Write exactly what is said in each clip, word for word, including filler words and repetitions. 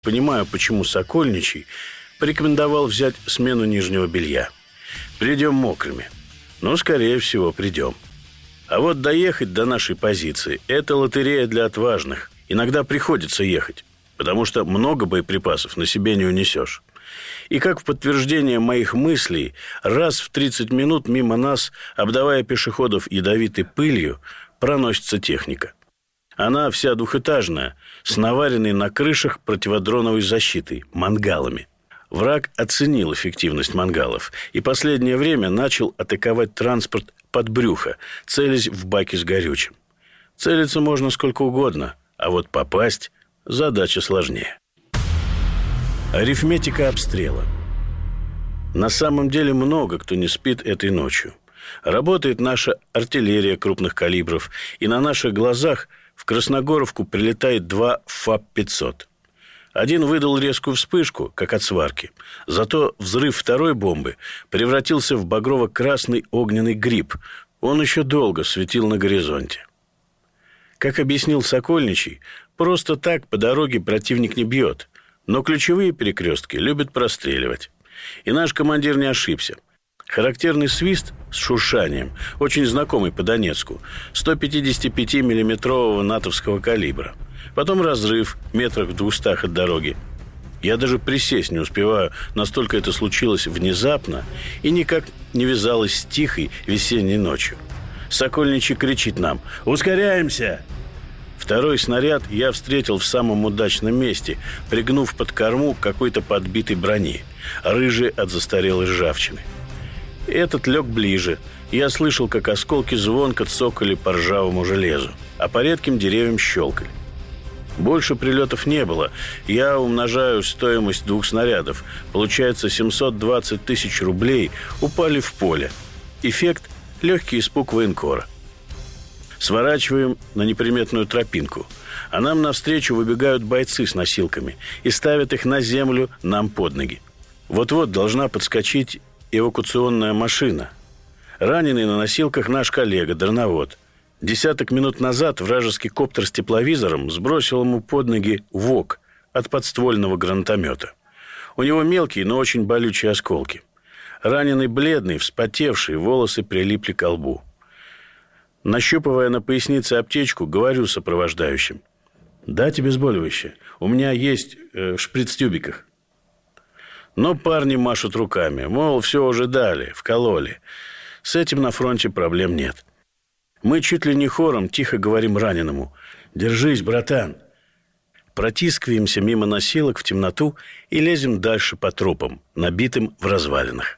Понимаю, почему Сокольничий порекомендовал взять смену нижнего белья. Придем мокрыми. Ну, скорее всего, придем. А вот доехать до нашей позиции – это лотерея для отважных. Иногда приходится ехать, потому что много боеприпасов на себе не унесешь. И как в подтверждение моих мыслей, раз в тридцать минут мимо нас, обдавая пешеходов ядовитой пылью, проносится техника. Она вся двухэтажная, с наваренной на крышах противодроновой защитой, мангалами. Враг оценил эффективность мангалов и последнее время начал атаковать транспорт под брюхо, целясь в баки с горючим. Целиться можно сколько угодно, а вот попасть – задача сложнее. Арифметика обстрела. На самом деле много кто не спит этой ночью. Работает наша артиллерия крупных калибров, и на наших глазах в Красногоровку прилетает два ФАП пятьсот. Один выдал резкую вспышку, как от сварки. Зато взрыв второй бомбы превратился в багрово-красный огненный гриб. Он еще долго светил на горизонте. Как объяснил Сокольничий, просто так по дороге противник не бьет. Но ключевые перекрестки любят простреливать. И наш командир не ошибся. Характерный свист с шуршанием, очень знакомый по Донецку, сто пятидесятипятимиллиметрового натовского калибра. Потом разрыв метрах в двухстах от дороги. Я даже присесть не успеваю, настолько это случилось внезапно и никак не вязалось с тихой весенней ночью. Сокольничий кричит нам: «Ускоряемся!» Второй снаряд я встретил в самом удачном месте, пригнув под корму какой-то подбитой брони, рыжей от застарелой ржавчины. Этот лег ближе. Я слышал, как осколки звонко цокали по ржавому железу, а по редким деревьям щелкали. Больше прилетов не было. Я умножаю стоимость двух снарядов. Получается, семьсот двадцать тысяч рублей упали в поле. Эффект – легкий испуг военкора. Сворачиваем на неприметную тропинку, а нам навстречу выбегают бойцы с носилками и ставят их на землю нам под ноги. Вот-вот должна подскочить эвакуационная машина. Раненый на носилках наш коллега, дроновод. Десяток минут назад вражеский коптер с тепловизором сбросил ему под ноги ВОК от подствольного гранатомета. У него мелкие, но очень болючие осколки. Раненый бледный, вспотевший, волосы прилипли к лбу. Нащупывая на пояснице аптечку, говорю сопровождающим: «Дать обезболивающее? У меня есть э, шприц в тюбиках». Но парни машут руками, мол, все уже дали, вкололи. С этим на фронте проблем нет. Мы чуть ли не хором тихо говорим раненому: «Держись, братан». Протискиваемся мимо носилок в темноту и лезем дальше по тропам, набитым в развалинах.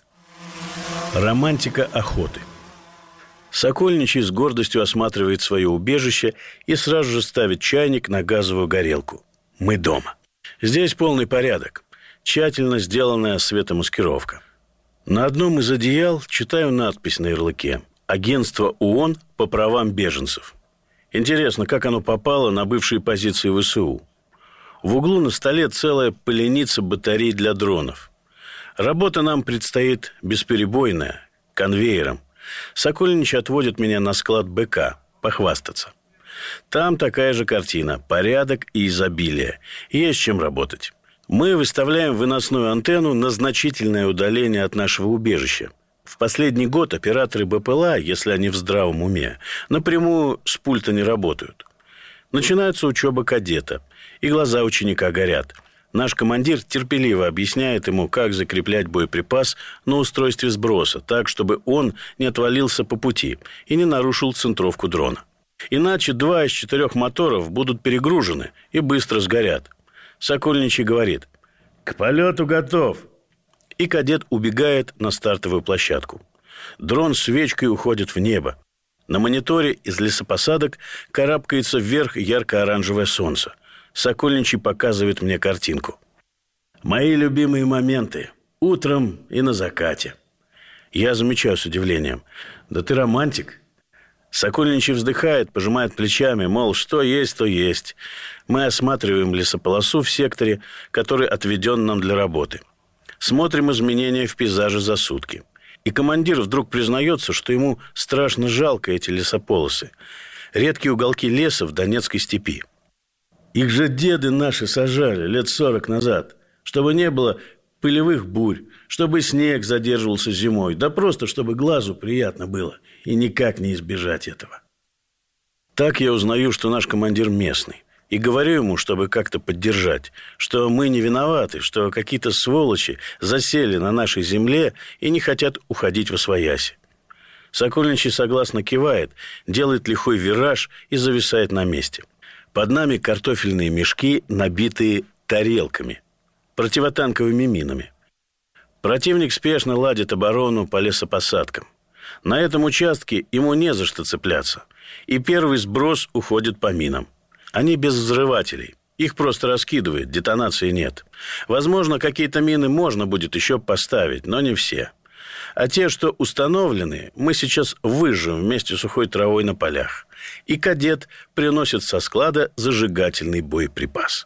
Романтика охоты. Сокольничий с гордостью осматривает свое убежище и сразу же ставит чайник на газовую горелку. Мы дома. Здесь полный порядок. Тщательно сделанная светомаскировка. На одном из одеял читаю надпись на ярлыке: «Агентство ООН по правам беженцев». Интересно, как оно попало на бывшие позиции ВСУ. В углу на столе целая поляница батарей для дронов. Работа нам предстоит бесперебойная, конвейером. Сокольничий отводит меня на склад БК похвастаться. Там такая же картина: порядок и изобилие. Есть чем работать. Мы выставляем выносную антенну на значительное удаление от нашего убежища. В последний год операторы БПЛА, если они в здравом уме, напрямую с пульта не работают. Начинается учеба кадета, и глаза ученика горят. Наш командир терпеливо объясняет ему, как закреплять боеприпас на устройстве сброса, так, чтобы он не отвалился по пути и не нарушил центровку дрона. Иначе два из четырех моторов будут перегружены и быстро сгорят. Сокольничий говорит: «К полету готов». И кадет убегает на стартовую площадку. Дрон свечкой уходит в небо. На мониторе из лесопосадок карабкается вверх ярко-оранжевое солнце. Сокольничий показывает мне картинку. Мои любимые моменты. Утром и на закате. Я замечаю с удивлением: «Да ты романтик». Сокольничий вздыхает, пожимает плечами, мол, что есть, то есть. Мы осматриваем лесополосу в секторе, который отведен нам для работы. Смотрим изменения в пейзаже за сутки. И командир вдруг признается, что ему страшно жалко эти лесополосы. Редкие уголки леса в Донецкой степи. Их же деды наши сажали лет сорок назад, чтобы не было пылевых бурь, чтобы снег задерживался зимой, да просто чтобы глазу приятно было, и никак не избежать этого. Так я узнаю, что наш командир местный, и говорю ему, чтобы как-то поддержать, что мы не виноваты, что какие-то сволочи засели на нашей земле и не хотят уходить восвояси. Сокольничий согласно кивает, делает лихой вираж и зависает на месте. Под нами картофельные мешки, набитые тарелками, противотанковыми минами. Противник спешно ладит оборону по лесопосадкам. На этом участке ему не за что цепляться, и первый сброс уходит по минам. Они без взрывателей, их просто раскидывает, детонации нет. Возможно, какие-то мины можно будет еще поставить, но не все. А те, что установлены, мы сейчас выжжем вместе с сухой травой на полях. И кадет приносит со склада зажигательный боеприпас.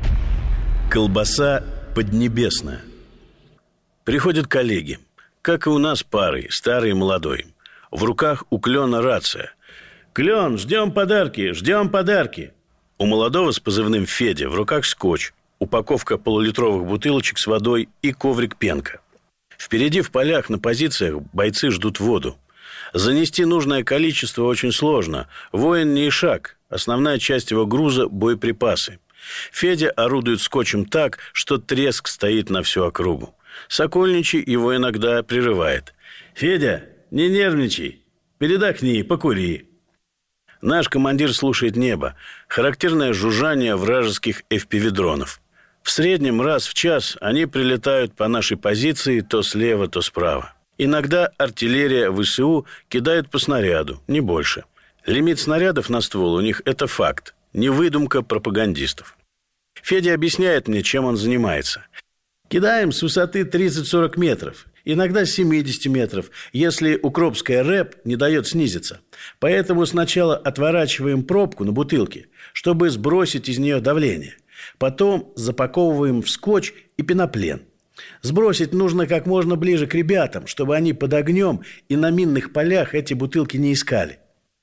Колбаса поднебесная. Приходят коллеги, как и у нас парой, старый и молодой. В руках у Клена рация. «Клен, ждем подарки, ждем подарки!» У молодого с позывным Федя в руках скотч, упаковка полулитровых бутылочек с водой и коврик пенка. Впереди в полях на позициях бойцы ждут воду. Занести нужное количество очень сложно. Воин не ишак. Основная часть его груза – боеприпасы. Федя орудует скотчем так, что треск стоит на всю округу. Сокольничий его иногда прерывает. «Федя, не нервничай. Передохни, покури». Наш командир слушает небо. Характерное жужжание вражеских эф пи ви-дронов. В среднем раз в час они прилетают по нашей позиции то слева, то справа. Иногда артиллерия вэ эс у кидает по снаряду, не больше. Лимит снарядов на ствол у них – это факт, не выдумка пропагандистов. Федя объясняет мне, чем он занимается. Кидаем с высоты тридцать-сорок метров, иногда с семьдесят метров, если укропская рэп не дает снизиться. Поэтому сначала отворачиваем пробку на бутылке, чтобы сбросить из нее давление. Потом запаковываем в скотч и пеноплен. Сбросить нужно как можно ближе к ребятам, чтобы они под огнем и на минных полях эти бутылки не искали.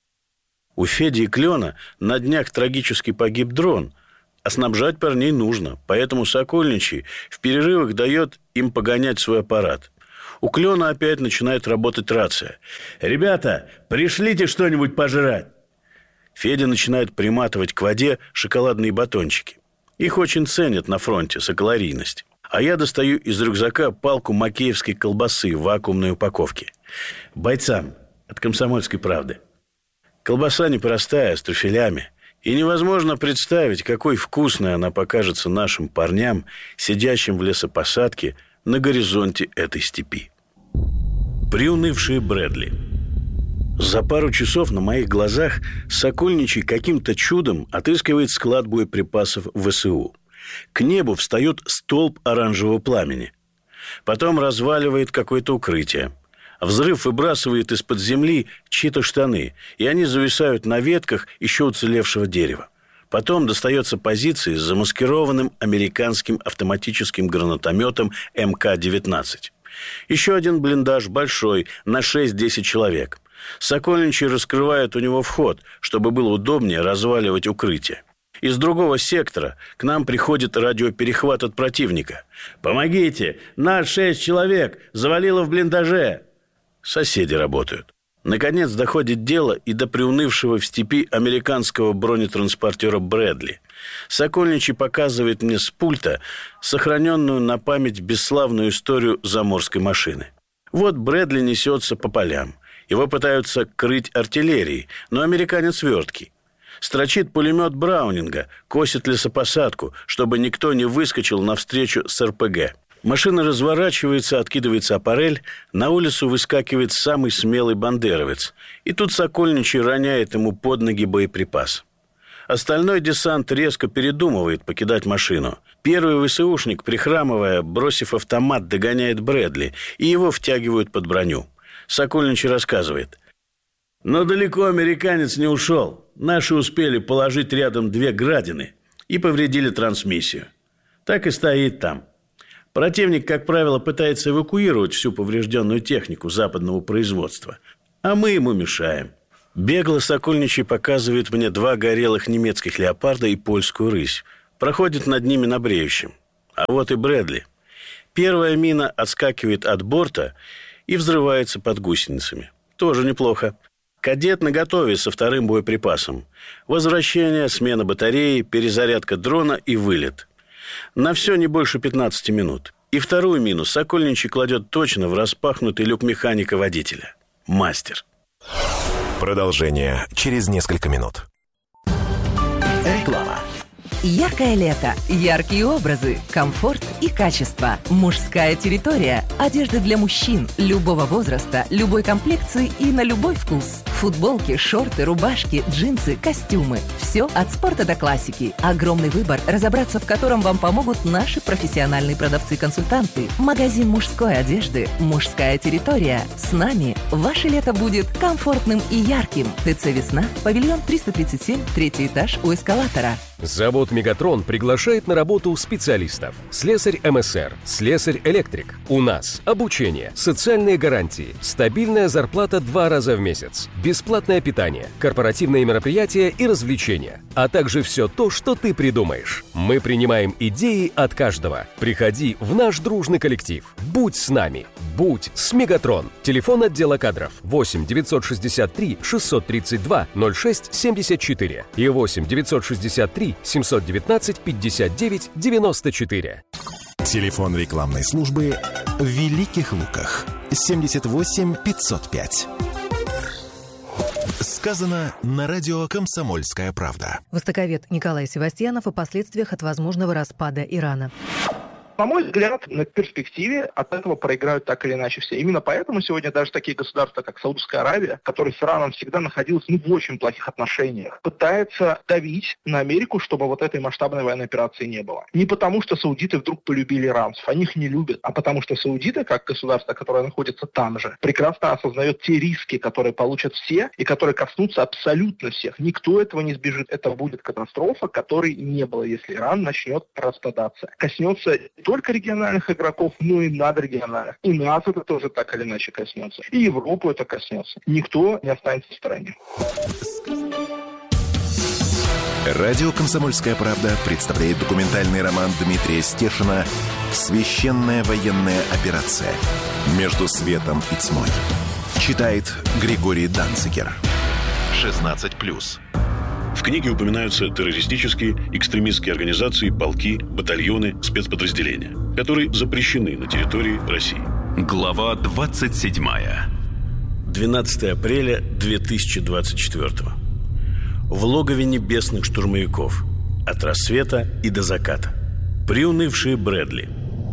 У Феди и Клена на днях трагически погиб дрон, а снабжать парней нужно, поэтому Сокольничий в перерывах дает им погонять свой аппарат. У Клена опять начинает работать рация. «Ребята, пришлите что-нибудь пожрать!» Федя начинает приматывать к воде шоколадные батончики. Их очень ценят на фронте за калорийность. А я достаю из рюкзака палку макеевской колбасы в вакуумной упаковке. Бойцам от «Комсомольской правды». Колбаса непростая, с трюфелями. И невозможно представить, какой вкусной она покажется нашим парням, сидящим в лесопосадке на горизонте этой степи. Приунывшие Брэдли. За пару часов на моих глазах Сокольничий каким-то чудом отыскивает склад боеприпасов вэ эс у. К небу встает столб оранжевого пламени. Потом разваливает какое-то укрытие. Взрыв выбрасывает из-под земли чьи-то штаны, и они зависают на ветках еще уцелевшего дерева. Потом достается позиции с замаскированным американским автоматическим гранатометом эм ка девятнадцать. Еще один блиндаж большой, на шесть-десять человек. Сокольничий раскрывает у него вход, чтобы было удобнее разваливать укрытие. Из другого сектора к нам приходит радиоперехват от противника. «Помогите! Нас шесть человек! Завалило в блиндаже!» Соседи работают. Наконец доходит дело и до приунывшего в степи американского бронетранспортера «Брэдли». Сокольничий показывает мне с пульта сохраненную на память бесславную историю заморской машины. Вот «Брэдли» несется по полям. Его пытаются крыть артиллерией, но американец верткий. Строчит пулемет Браунинга, косит лесопосадку, чтобы никто не выскочил навстречу с эр пэ гэ. Машина разворачивается, откидывается аппарель, на улицу выскакивает самый смелый бандеровец. И тут Сокольничий роняет ему под ноги боеприпас. Остальной десант резко передумывает покидать машину. Первый вэ эс эушник, прихрамывая, бросив автомат, догоняет Брэдли, и его втягивают под броню. Сокольничий рассказывает. Но далеко американец не ушел. Наши успели положить рядом две градины и повредили трансмиссию. Так и стоит там. Противник, как правило, пытается эвакуировать всю поврежденную технику западного производства, а мы ему мешаем. Бегло Сокольничий показывает мне два горелых немецких леопарда и польскую рысь. Проходит над ними на бреющем. А вот и Брэдли. Первая мина отскакивает от борта и взрывается под гусеницами. Тоже неплохо. Кадет наготове со вторым боеприпасом. Возвращение, смена батареи, перезарядка дрона и вылет. На все не больше пятнадцати минут. И вторую мину Сокольничий кладет точно в распахнутый люк механика-водителя. Мастер. Продолжение через несколько минут. Реклама. Яркое лето, яркие образы, комфорт и качество. Мужская территория. Одежда для мужчин любого возраста, любой комплекции и на любой вкус. Футболки, шорты, рубашки, джинсы, костюмы. Все от спорта до классики. Огромный выбор, разобраться в котором вам помогут наши профессиональные продавцы-консультанты. Магазин мужской одежды «Мужская территория». С нами ваше лето будет комфортным и ярким. ТЦ «Весна», павильон триста тридцать семь, третий этаж у эскалатора. Завод «Мегатрон» приглашает на работу специалистов. Слесарь эм эс эр, слесарь-электрик. У нас обучение, социальные гарантии, стабильная зарплата два раза в месяц, бесплатное питание, корпоративные мероприятия и развлечения, а также все то, что ты придумаешь. Мы принимаем идеи от каждого. Приходи в наш дружный коллектив. Будь с нами. Будь с «Мегатрон». Телефон отдела кадров восемь девятьсот шестьдесят три шестьсот тридцать два ноль шесть семьдесят четыре и восемь девятьсот шестьдесят три семьсот девятнадцать пятьдесят девять девяносто четыре. Телефон рекламной службы в Великих Луках семьдесят восемь пятьсот пять. Сказано на радио «Комсомольская правда». Востоковед Николай Севастьянов о последствиях от возможного распада Ирана. На мой взгляд, на перспективе от этого проиграют так или иначе все. Именно поэтому сегодня даже такие государства, как Саудовская Аравия, которые с Ираном всегда находилась ну, в очень плохих отношениях, пытаются давить на Америку, чтобы вот этой масштабной военной операции не было. Не потому, что саудиты вдруг полюбили иранцев, они их не любят, а потому что саудиты, как государство, которое находится там же, прекрасно осознает те риски, которые получат все и которые коснутся абсолютно всех. Никто этого не сбежит. Это будет катастрофа, которой не было, если Иран начнет распадаться. Коснется только региональных игроков, но и надрегиональных. И нас это тоже так или иначе коснется. И Европу это коснется. Никто не останется в стороне. Радио «Комсомольская правда» представляет документальный роман Дмитрия Стешина «Священная военная операция. Между светом и тьмой». Читает Григорий Данцигер. шестнадцать плюс. В книге упоминаются террористические, экстремистские организации, полки, батальоны, спецподразделения, которые запрещены на территории России. Глава двадцать седьмая. двенадцатого апреля две тысячи двадцать четвёртого. В логове небесных штурмовиков. От рассвета и до заката. Приунывшие Брэдли.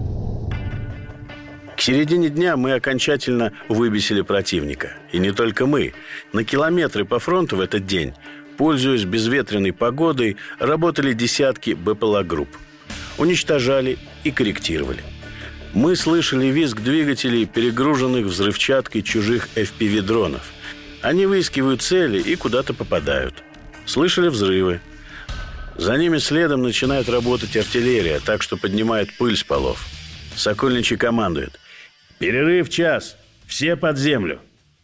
К середине дня мы окончательно выбесили противника. И не только мы. На километры по фронту в этот день, пользуясь безветренной погодой, работали десятки БПЛА-групп. Уничтожали и корректировали. Мы слышали визг двигателей, перегруженных взрывчаткой чужих эф пи ви-дронов. Они выискивают цели и куда-то попадают. Слышали взрывы. За ними следом начинает работать артиллерия, так что поднимает пыль с полов. Сокольничий командует: «Перерыв час! Все под землю!»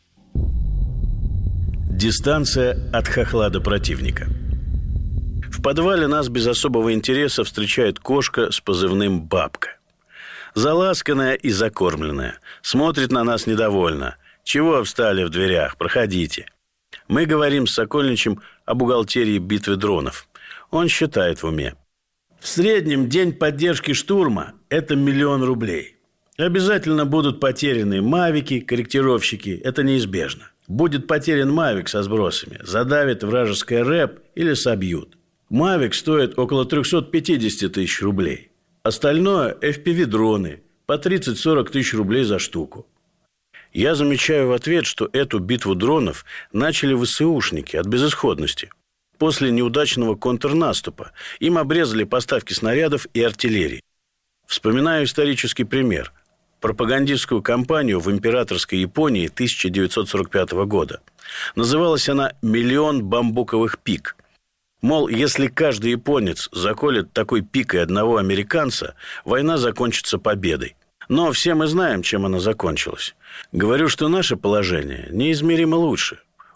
Дистанция от хохла до противника. В подвале нас без особого интереса встречает кошка с позывным «Бабка». Заласканная и закормленная. Смотрит на нас недовольно. «Чего встали в дверях? Проходите». Мы говорим с Сокольничем о бухгалтерии битвы дронов. Он считает в уме. В среднем день поддержки штурма – это миллион рублей. Обязательно будут потеряны мавики, корректировщики. Это неизбежно. Будет потерян мавик со сбросами, задавит вражеское рэп или собьют. Мавик стоит около триста пятьдесят тысяч рублей. Остальное – эф пи ви-дроны по тридцать-сорок тысяч рублей за штуку. Я замечаю в ответ, что эту битву дронов начали ВСУшники от безысходности. После неудачного контрнаступа им обрезали поставки снарядов и артиллерии. Вспоминаю исторический пример. Пропагандистскую кампанию в императорской Японии тысяча девятьсот сорок пятого года. Называлась она «Миллион бамбуковых пик». Мол, если каждый японец заколет такой пикой одного американца, война закончится победой. Но все мы знаем, чем она закончилась. Говорю, что наше положение неизмеримо лучше.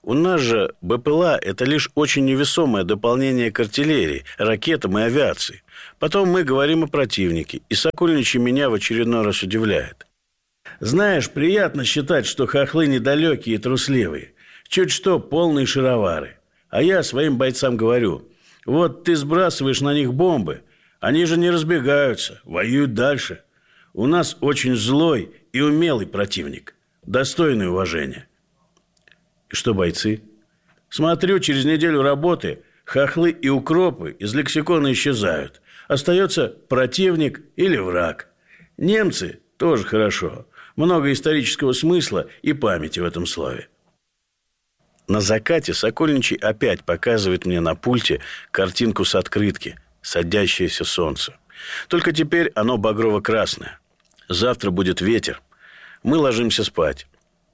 У нас же БПЛА – это лишь очень невесомое дополнение к артиллерии, ракетам и авиации. Потом мы говорим о противнике, и Сокольничий меня в очередной раз удивляет. Знаешь, приятно считать, что хохлы недалекие и трусливые. Чуть что, полные шаровары. А я своим бойцам говорю, вот ты сбрасываешь на них бомбы, они же не разбегаются, воюют дальше. У нас очень злой и умелый противник, достойный уважения. И что бойцы? Смотрю, через неделю работы хохлы и укропы из лексикона исчезают. Остается противник или враг. Немцы тоже хорошо. Много исторического смысла и памяти в этом слове. На закате Сокольничий опять показывает мне на пульте картинку с открытки «Садящееся солнце». Только теперь оно багрово-красное. Завтра будет ветер. Мы ложимся спать.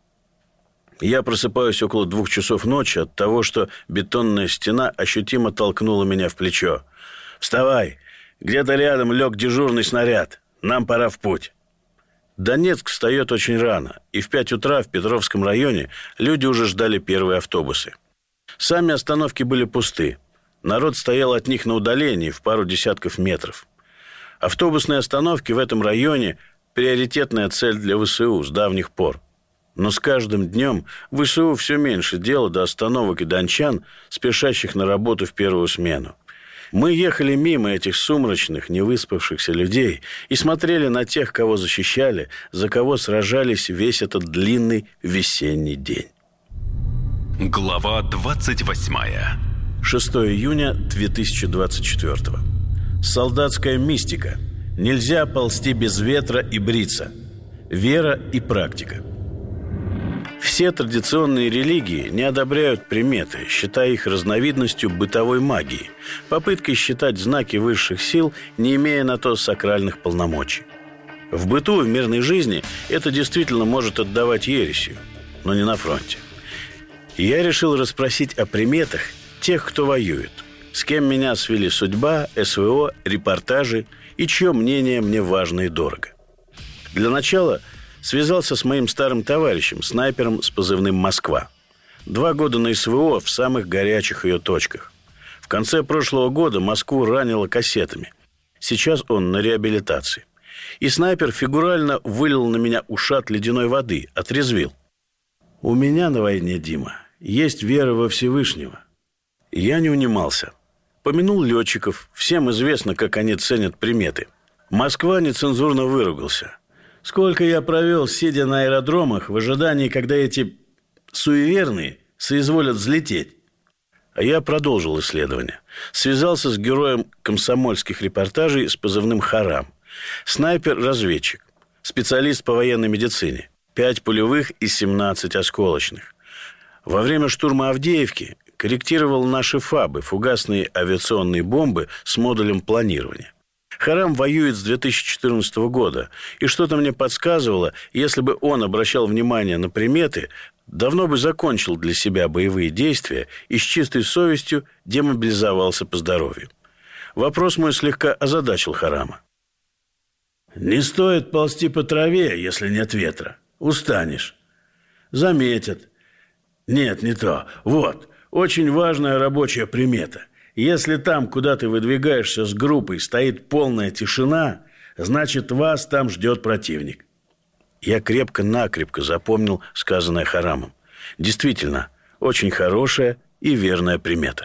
Я просыпаюсь около двух часов ночи от того, что бетонная стена ощутимо толкнула меня в плечо. «Вставай! Где-то рядом лег дежурный снаряд. Нам пора в путь». Донецк встает очень рано, и в пять утра в Петровском районе люди уже ждали первые автобусы. Сами остановки были пусты. Народ стоял от них на удалении в пару десятков метров. Автобусные остановки в этом районе – приоритетная цель для ВСУ с давних пор. Но с каждым днем ВСУ все меньше дела до остановок и дончан, спешащих на работу в первую смену. Мы ехали мимо этих сумрачных, невыспавшихся людей и смотрели на тех, кого защищали, за кого сражались весь этот длинный весенний день. Глава двадцать восьмая. шестого июня две тысячи двадцать четвёртого. Солдатская мистика. Нельзя ползти без ветра и бриться. Вера и практика. Все традиционные религии не одобряют приметы, считая их разновидностью бытовой магии, попыткой считать знаки высших сил, не имея на то сакральных полномочий. В быту и в мирной жизни это действительно может отдавать ересью, но не на фронте. Я решил расспросить о приметах тех, кто воюет, с кем меня свели судьба, СВО, репортажи и чье мнение мне важно и дорого. Для начала связался с моим старым товарищем, снайпером с позывным «Москва». Два года на СВО в самых горячих ее точках. В конце прошлого года Москву ранило кассетами. Сейчас он на реабилитации. И снайпер фигурально вылил на меня ушат ледяной воды, отрезвил. «У меня на войне, Дима, есть вера во Всевышнего». Я не унимался. Помянул летчиков, всем известно, как они ценят приметы. Москва нецензурно выругался. Сколько я провел, сидя на аэродромах, в ожидании, когда эти суеверные соизволят взлететь. А я продолжил исследование. Связался с героем комсомольских репортажей с позывным «Харам». Снайпер-разведчик. Специалист по военной медицине. Пять пулевых и семнадцать осколочных. Во время штурма Авдеевки корректировал наши ФАБы, фугасные авиационные бомбы с модулем планирования. Харам воюет с две тысячи четырнадцатого года, и что-то мне подсказывало, если бы он обращал внимание на приметы, давно бы закончил для себя боевые действия и с чистой совестью демобилизовался по здоровью. Вопрос мой слегка озадачил Харама. «Не стоит ползти по траве, если нет ветра. Устанешь. Заметят. Нет, не то. Вот, очень важная рабочая примета. Если там, куда ты выдвигаешься с группой, стоит полная тишина, значит, вас там ждет противник». Я крепко-накрепко запомнил сказанное Харамом. Действительно, очень хорошая и верная примета.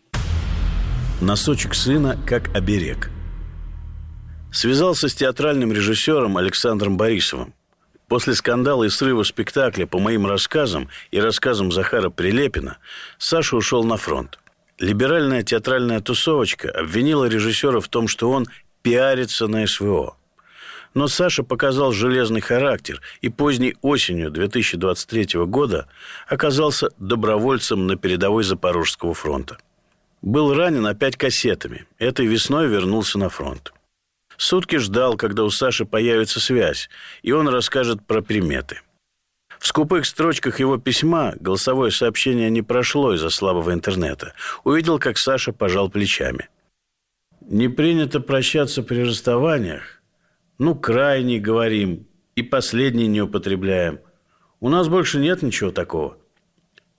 Носочек сына как оберег. Связался с театральным режиссером Александром Борисовым. После скандала и срыва спектакля по моим рассказам и рассказам Захара Прилепина Саша ушел на фронт. Либеральная театральная тусовочка обвинила режиссера в том, что он пиарится на СВО. Но Саша показал железный характер и поздней осенью две тысячи двадцать третьего года оказался добровольцем на передовой Запорожского фронта. Был ранен опять кассетами. Этой весной вернулся на фронт. Сутки ждал, когда у Саши появится связь, и он расскажет про приметы. В скупых строчках его письма голосовое сообщение не прошло из-за слабого интернета. Увидел, как Саша пожал плечами. «Не принято прощаться при расставаниях. Ну, крайний, говорим, и последний не употребляем. У нас больше нет ничего такого».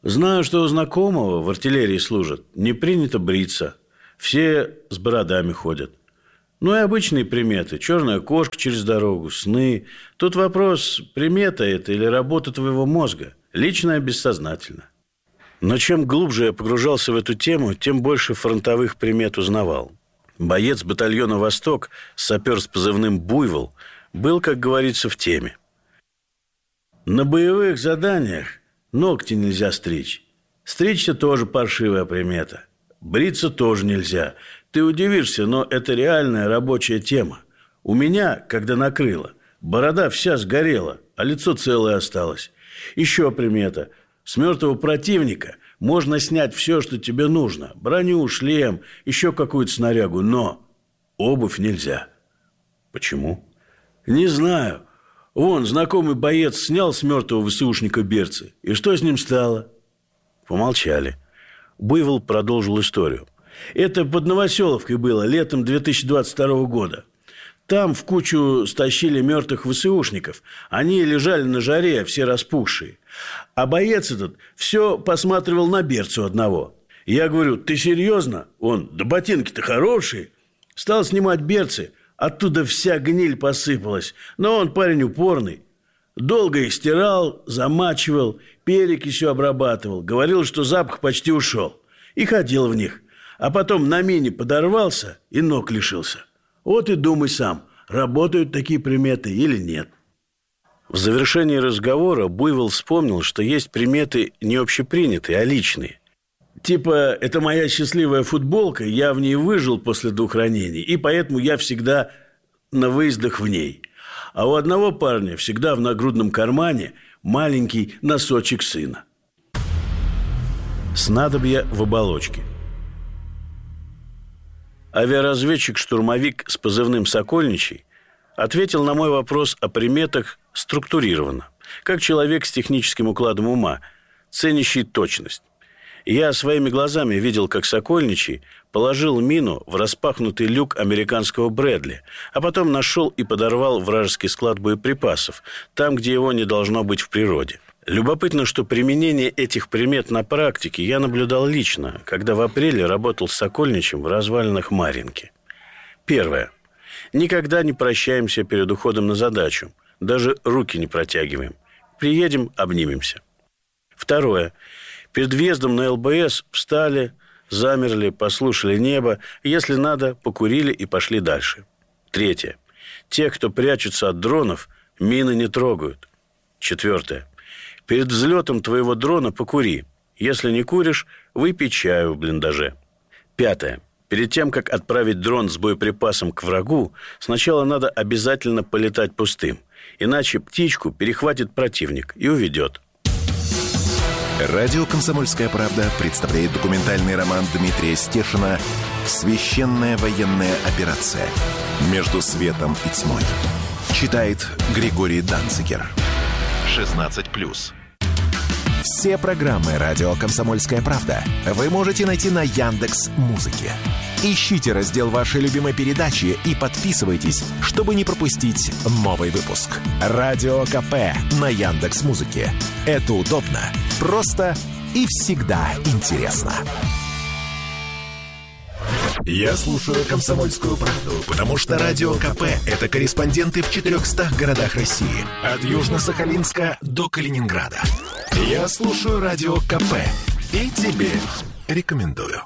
Знаю, что у знакомого в артиллерии служат. Не принято бриться. Все с бородами ходят. Ну и обычные приметы. Черная кошка через дорогу, сны. Тут вопрос, примета это или работа твоего мозга. Личное бессознательно. Но чем глубже я погружался в эту тему, тем больше фронтовых примет узнавал. Боец батальона «Восток», сапер с позывным «Буйвол», был, как говорится, в теме. На боевых заданиях ногти нельзя стричь. Стричься тоже паршивая примета. Бриться тоже нельзя. Ты удивишься, но это реальная рабочая тема. У меня, когда накрыло, борода вся сгорела, а лицо целое осталось. Еще примета. С мертвого противника можно снять все, что тебе нужно. Броню, шлем, еще какую-то снарягу. Но обувь нельзя. Почему? Не знаю. Вон, знакомый боец снял с мертвого ВСУшника берцы. И что с ним стало? Помолчали. Буйвол продолжил историю. Это под Новоселовкой было летом две тысячи двадцать второго года. Там в кучу стащили мертвых ВСУшников. Они лежали на жаре, все распухшие. А боец этот все посматривал на берцу одного. Я говорю, ты серьезно? Он, да ботинки-то хорошие. Стал снимать берцы. Оттуда вся гниль посыпалась. Но он парень упорный. Долго их стирал, замачивал, перекисью обрабатывал. Говорил, что запах почти ушел. И ходил в них. А потом на мине подорвался и ног лишился. Вот и думай сам, работают такие приметы или нет. В завершении разговора Буйвол вспомнил, что есть приметы не общепринятые, а личные. Типа, это моя счастливая футболка, я в ней выжил после двух ранений, и поэтому я всегда на выездах в ней. А у одного парня всегда в нагрудном кармане маленький носочек сына. Снадобья в оболочке. Авиаразведчик-штурмовик с позывным «Сокольничий» ответил на мой вопрос о приметах структурированно, как человек с техническим укладом ума, ценящий точность. Я своими глазами видел, как Сокольничий положил мину в распахнутый люк американского Брэдли, а потом нашел и подорвал вражеский склад боеприпасов, там, где его не должно быть в природе. Любопытно, что применение этих примет на практике я наблюдал лично, когда в апреле работал с Сокольничем в развалинах Марьинки. Первое. Никогда не прощаемся перед уходом на задачу. Даже руки не протягиваем. Приедем, обнимемся. Второе. Перед въездом на ЛБС встали, замерли, послушали небо. Если надо, покурили и пошли дальше. Третье. Те, кто прячутся от дронов, мины не трогают. Четвертое. Перед взлетом твоего дрона покури. Если не куришь, выпей чаю в блиндаже. Пятое. Перед тем, как отправить дрон с боеприпасом к врагу, сначала надо обязательно полетать пустым. Иначе птичку перехватит противник и уведет. Радио «Комсомольская правда» представляет документальный роман Дмитрия Стешина «Священная военная операция. Между светом и тьмой». Читает Григорий Данцигер. шестнадцать плюс. Все программы «Радио Комсомольская правда» вы можете найти на Яндекс.Музыке. Ищите раздел вашей любимой передачи и подписывайтесь, чтобы не пропустить новый выпуск. Радио КП на Яндекс.Музыке. Это удобно, просто и всегда интересно. Я слушаю «Комсомольскую правду», потому что Радио КП – это корреспонденты в четырехстах городах России. От Южно-Сахалинска до Калининграда. Я слушаю Радио КП и тебе рекомендую.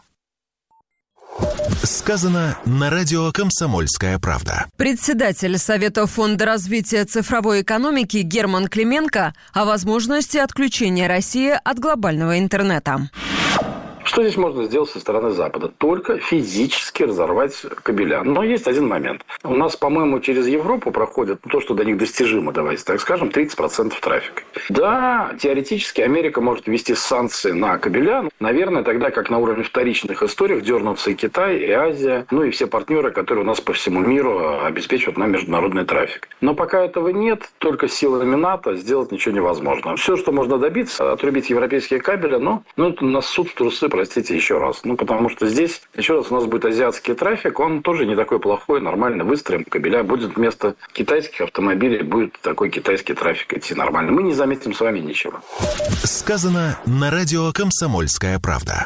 Сказано на радио «Комсомольская правда». Председатель Совета фонда развития цифровой экономики Герман Клименко о возможности отключения России от глобального интернета. Что здесь можно сделать со стороны Запада? Только физически разорвать кабеля. Но есть один момент. У нас, по-моему, через Европу проходит то, что до них достижимо, давайте так скажем, тридцать процентов трафика. Да, теоретически Америка может ввести санкции на кабеля. Наверное, тогда, как на уровне вторичных историях, дернутся и Китай, и Азия, ну и все партнеры, которые у нас по всему миру обеспечивают нам международный трафик. Но пока этого нет, только силами НАТО сделать ничего невозможно. Все, что можно добиться, отрубить европейские кабели, но ну, ну, нас суд в трусы, простите, еще раз. Ну, потому что здесь, еще раз, у нас будет азиатский трафик, он тоже не такой плохой, нормально выстроим кабеля. Будет вместо китайских автомобилей, будет такой китайский трафик идти нормально. Мы не заметим с вами ничего. Сказано на радио «Комсомольская правда».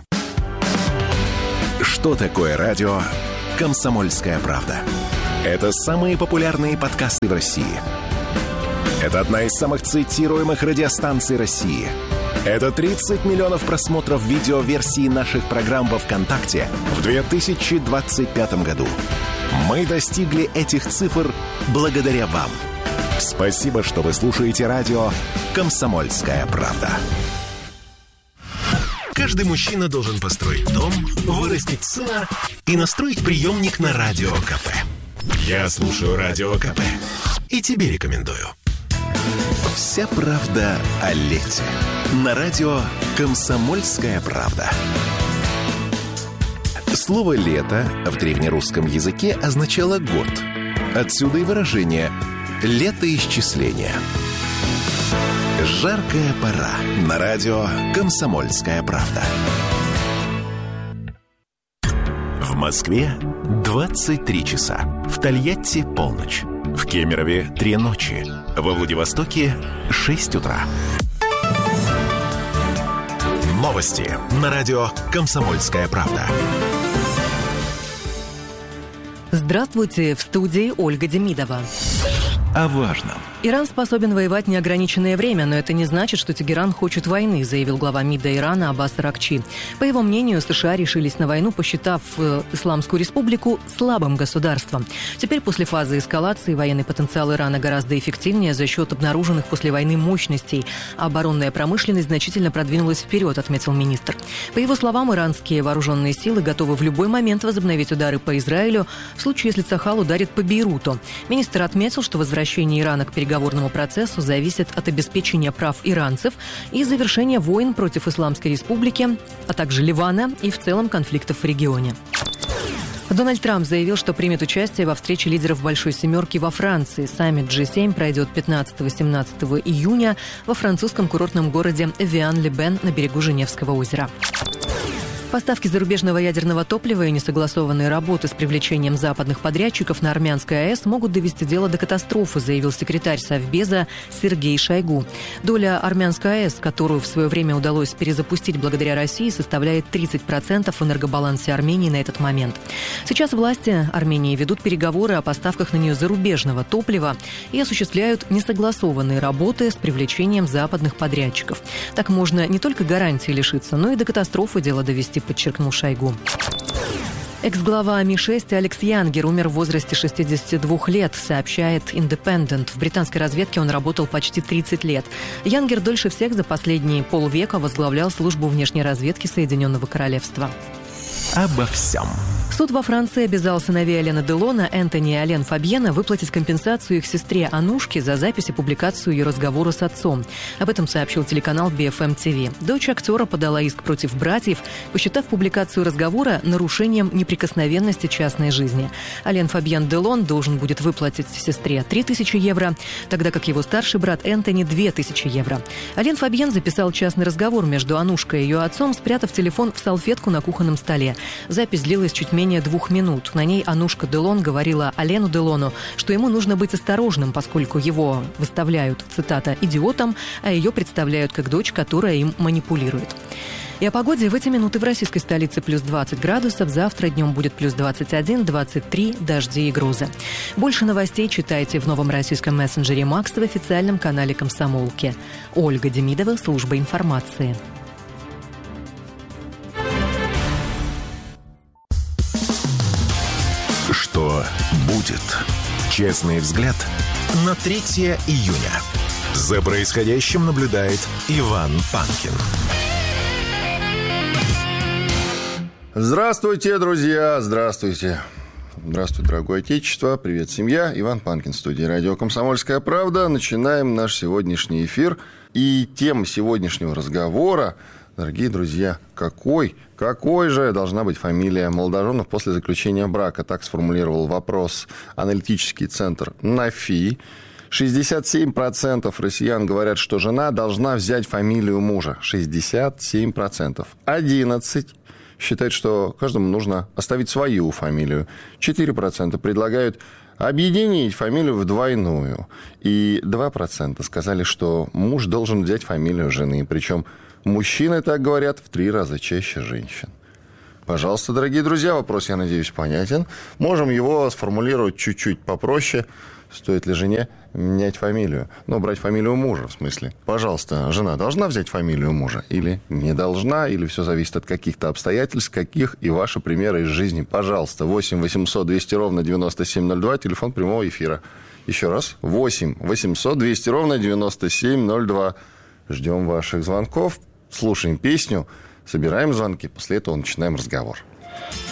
Что такое радио «Комсомольская правда»? Это самые популярные подкасты в России. Это одна из самых цитируемых радиостанций России. Это тридцать миллионов просмотров видеоверсии наших программ во ВКонтакте в две тысячи двадцать пятом году. Мы достигли этих цифр благодаря вам. Спасибо, что вы слушаете радио «Комсомольская правда». Каждый мужчина должен построить дом, вырастить сына и настроить приемник на Радио КП. Я слушаю Радио КП и тебе рекомендую. Вся правда о лете. На радио «Комсомольская правда». Слово «лето» в древнерусском языке означало «год». Отсюда и выражение «летоисчисление». Жаркая пора. На радио «Комсомольская правда». В Москве двадцать три часа. В Тольятти полночь. В Кемерове три ночи. Во Владивостоке шесть утра. Новости на радио «Комсомольская правда». Здравствуйте, в студии Ольга Демидова. О важном. Иран способен воевать неограниченное время, но это не значит, что Тегеран хочет войны, заявил глава МИДа Ирана Аббас Аракчи. По его мнению, США решились на войну, посчитав э, Исламскую республику слабым государством. Теперь после фазы эскалации военный потенциал Ирана гораздо эффективнее за счет обнаруженных после войны мощностей. Оборонная промышленность значительно продвинулась вперед, отметил министр. По его словам, иранские вооруженные силы готовы в любой момент возобновить удары по Израилю в случае, если Цахал ударит по Бейруту. Министр отметил, что возвращение Ирана к переговорам Переговорному процессу зависит от обеспечения прав иранцев и завершения войн против Исламской республики, а также Ливана и в целом конфликтов в регионе. Дональд Трамп заявил, что примет участие во встрече лидеров Большой Семерки во Франции. Саммит джи семь пройдет пятнадцатого-семнадцатого июня во французском курортном городе Эвиан-ле-Бен на берегу Женевского озера. Поставки зарубежного ядерного топлива и несогласованные работы с привлечением западных подрядчиков на армянской АЭС могут довести дело до катастрофы, заявил секретарь Совбеза Сергей Шойгу. Доля армянской АЭС, которую в свое время удалось перезапустить благодаря России, составляет тридцать процентов в энергобалансе Армении на этот момент. Сейчас власти Армении ведут переговоры о поставках на нее зарубежного топлива и осуществляют несогласованные работы с привлечением западных подрядчиков. Так можно не только гарантии лишиться, но и до катастрофы дело довести, подчеркнул Шойгу. Экс-глава Ми шесть Алекс Янгер умер в возрасте шестидесяти двух лет, сообщает Independent. В британской разведке он работал почти тридцать лет. Янгер дольше всех за последние полвека возглавлял службу внешней разведки Соединенного Королевства. Обо всем. Суд во Франции обязал сыновей Алена Делона, Энтони и Ален Фабьена выплатить компенсацию их сестре Анушке за запись и публикацию ее разговора с отцом. Об этом сообщил телеканал би эф эм ти ви. Дочь актера подала иск против братьев, посчитав публикацию разговора нарушением неприкосновенности частной жизни. Ален Фабьен Делон должен будет выплатить сестре три тысячи евро, тогда как его старший брат Энтони – две тысячи евро. Ален Фабьен записал частный разговор между Анушкой и ее отцом, спрятав телефон в салфетку на кухонном столе. Запись длилась чуть менее двух минут. На ней Анушка Делон говорила Алену Делону, что ему нужно быть осторожным, поскольку его выставляют, цитата, «идиотом», а ее представляют как дочь, которая им манипулирует. И о погоде в эти минуты в российской столице плюс двадцать градусов, завтра днем будет плюс двадцать один, двадцать три, дожди и грозы. Больше новостей читайте в новом российском мессенджере Макс в официальном канале «Комсомолки». Ольга Демидова, служба информации. Что будет? Честный взгляд на третьего июня. За происходящим наблюдает Иван Панкин. Здравствуйте, друзья! Здравствуйте! Здравствуй, дорогое отечество! Привет, семья! Иван Панкин, в студии радио «Комсомольская правда». Начинаем наш сегодняшний эфир. И тема сегодняшнего разговора, дорогие друзья, какой, какой же должна быть фамилия молодоженов после заключения брака? Так сформулировал вопрос аналитический центр НАФИ. шестьдесят семь процентов россиян говорят, что жена должна взять фамилию мужа. шестьдесят семь процентов. одиннадцать процентов считают, что каждому нужно оставить свою фамилию. четыре процента предлагают объединить фамилию в двойную. И два процента сказали, что муж должен взять фамилию жены. Причем мужчины так говорят в три раза чаще женщин. Пожалуйста, дорогие друзья, вопрос, я надеюсь, понятен. Можем его сформулировать чуть-чуть попроще. Стоит ли жене менять фамилию? Ну, брать фамилию мужа, в смысле. Пожалуйста, жена должна взять фамилию мужа? Или не должна? Или все зависит от каких-то обстоятельств? Каких? И ваши примеры из жизни. Пожалуйста, восемь восемьсот двести ровно девяносто семь ноль два, телефон прямого эфира. Еще раз, восемь восемьсот двести ровно девяносто семь ноль два. Ждем ваших звонков, слушаем песню, собираем звонки, после этого начинаем разговор.